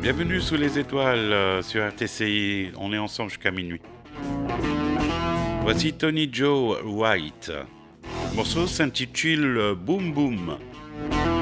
Bienvenue sous les étoiles sur RTCI, on est ensemble jusqu'à minuit. Voici Tony Joe White. Le morceau s'intitule Boom Boom.